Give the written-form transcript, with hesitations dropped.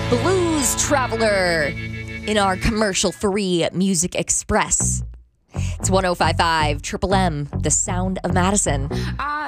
Blues Traveler in our commercial-free Music Express. It's 105.5 Triple M, the sound of Madison.